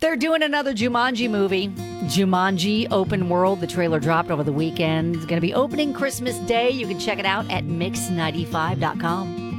They're doing another Jumanji movie. Jumanji Open World. The trailer dropped over the weekend. It's going to be opening Christmas Day. You can check it out at mix95.com.